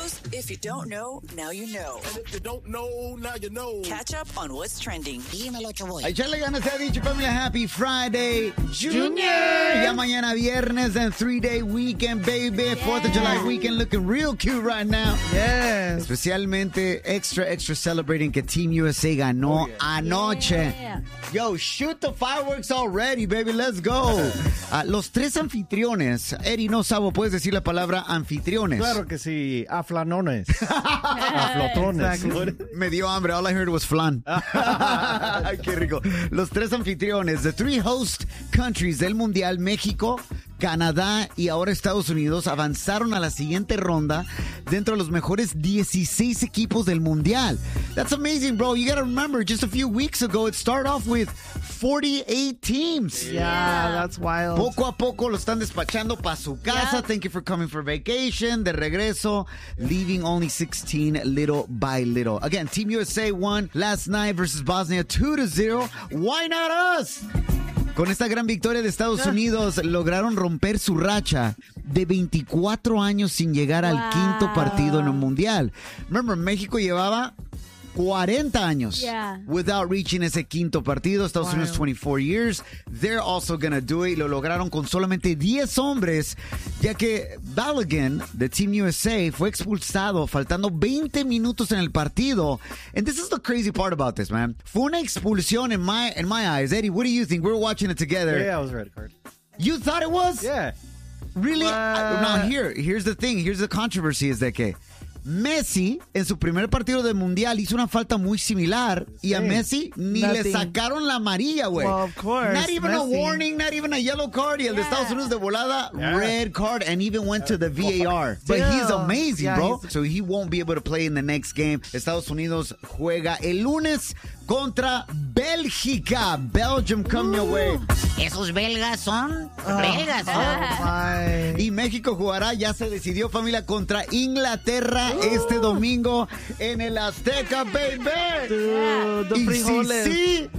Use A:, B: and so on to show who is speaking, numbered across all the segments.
A: shows, if you don't know, now you know.
B: And if you don't know, now you know.
A: Catch up on what's trending.
C: Dímelo, Choboy.
D: A echarle ganas, se ha dicho, familia. Happy Friday, Junior. Ya mañana viernes and 3-day weekend, baby. 4th of July weekend looking real cute right now.
E: Yes.
D: Especialmente extra celebrating que Team USA ganó anoche.
F: Yeah.
D: Yo, shoot the fireworks already, baby. Let's go. Los tres anfitriones. Eddie, no sabo, puedes decir la palabra anfitriones.
E: Claro que sí. Aflanones. Aflotones.
D: Me dio hambre. All I heard was flan. Qué rico. Los tres anfitriones, the three host countries del Mundial, México, Canadá y ahora Estados Unidos, avanzaron a la siguiente ronda dentro de los mejores 16 equipos del Mundial. That's amazing, bro. You gotta remember, just a few weeks ago, it started off with 48 teams.
E: Yeah, that's wild.
D: Poco a poco lo están despachando para su casa.
F: Yeah.
D: Thank you for coming for vacation. De regreso, leaving only 16 little by little. Again, Team USA won last night versus Bosnia 2-0. Why not us? Con esta gran victoria de Estados Unidos, lograron romper su racha de 24 años sin llegar al quinto partido en un mundial. Remember, México llevaba 40 años without reaching ese quinto partido. Estados Unidos, 24 years. They're also gonna do it. Lo lograron con solamente 10 hombres, ya que Balogun, de Team USA, fue expulsado faltando 20 minutos en el partido. And this is the crazy part about this, man. Fue una expulsión in my eyes. Eddie, what do you think? We were watching it together.
E: Yeah, it was a red card.
D: You thought it was?
E: Yeah.
D: Really? Now, here's the thing. Here's the controversy, es de que Messi, en su primer partido del Mundial, hizo una falta muy similar y a Messi ni le sacaron la amarilla, güey.
E: Well, of course.
D: Not even a
E: Messi.
D: warning, not even a yellow card. Y el de Estados Unidos de volada, red card, and even went to the VAR. But he's amazing, bro. So he won't be able to play in the next game. Estados Unidos juega el lunes contra Bélgica. Belgium coming your way.
C: Esos belgas son belgas.
D: Y México jugará, ya se decidió, familia, contra Inglaterra este domingo en el Azteca, baby.
E: Dude, the frijoles.
D: Sí.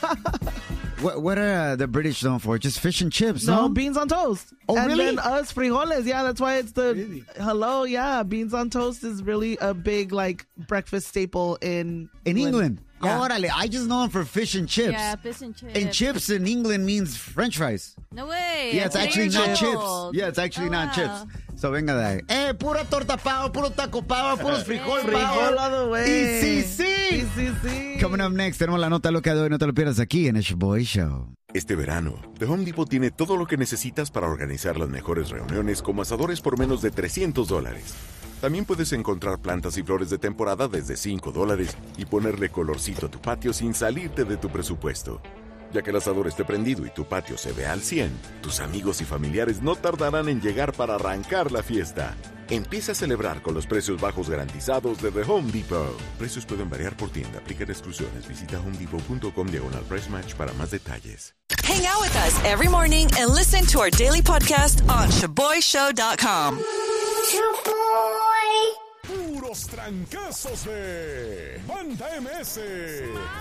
D: What are the British known for? Just fish and chips, no?
E: No, beans on toast.
D: Oh,
E: and
D: really?
E: then us frijoles. Yeah, that's why it's the hello. Yeah, beans on toast is really a big like breakfast staple in
D: England.
E: Yeah.
D: Órale, I just know them for fish and chips.
F: Yeah, fish and chips.
D: And chips in England means French fries.
F: No way.
D: Yeah, it's actually not chips. Yeah, it's actually not
F: wow.
D: chips. So venga de ahí. Pura torta power, puro taco power, puros frijol
E: Frijol all the way.
D: Y sí. Coming up next, tenemos la nota loca de hoy. No te lo pierdas aquí en el Boy Show.
B: Este verano, The Home Depot tiene todo lo que necesitas para organizar las mejores reuniones como asadores por menos de $300. También puedes encontrar plantas y flores de temporada desde $5 y ponerle colorcito a tu patio sin salirte de tu presupuesto. Ya que el asador esté prendido y tu patio se ve al 100, tus amigos y familiares no tardarán en llegar para arrancar la fiesta. Empieza a celebrar con los precios bajos garantizados de The Home Depot. Precios pueden variar por tienda. Aplican exclusiones. Visita homedepot.com/price match para más detalles.
A: Hang out with us every morning and listen to our daily podcast on ShaboyShow.com.
B: Puros trancazos de Banda MS.